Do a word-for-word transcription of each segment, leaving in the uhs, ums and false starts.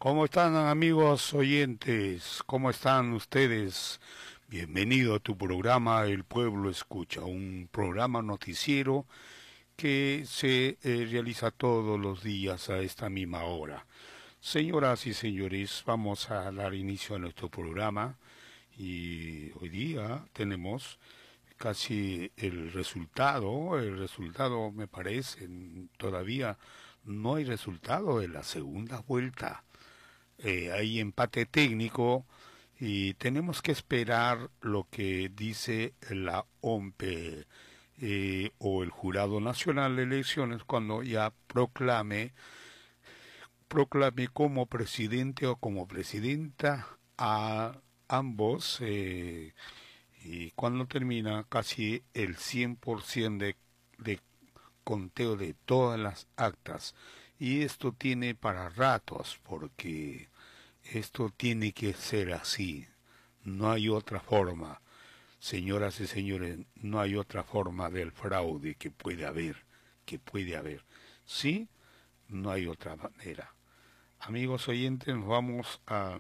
¿Cómo están amigos oyentes? ¿Cómo están ustedes? Bienvenido a tu programa El Pueblo Escucha, un programa noticiero que se eh, realiza todos los días a esta misma hora. Señoras y señores, vamos a dar inicio a nuestro programa y hoy día tenemos casi el resultado, el resultado me parece, todavía no hay resultado de la segunda vuelta. Eh, hay empate técnico y tenemos que esperar lo que dice la O M P eh, o el Jurado Nacional de Elecciones cuando ya proclame proclame como presidente o como presidenta a ambos eh, y cuando termina casi el cien por ciento de, de conteo de todas las actas. Y esto tiene para ratos, porque esto tiene que ser así. No hay otra forma. Señoras y señores, no hay otra forma del fraude que puede haber, que puede haber. Sí, no hay otra manera. Amigos oyentes, vamos a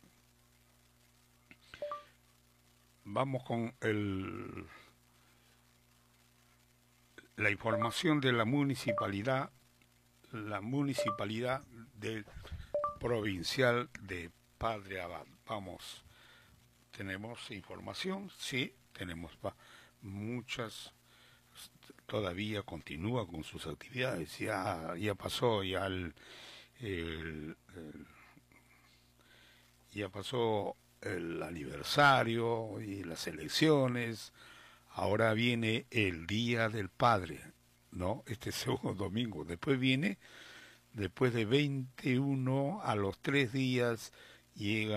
vamos con el la información de la municipalidad, la municipalidad del provincial de Padre Abad. Vamos, tenemos información, sí, tenemos pa, muchas, todavía continúa con sus actividades, ya, ya pasó ya el, el, el ya pasó el aniversario y las elecciones. Ahora viene el Día del Padre, ¿no? Este segundo domingo. Después viene, después de veintiuno a los tres días, llega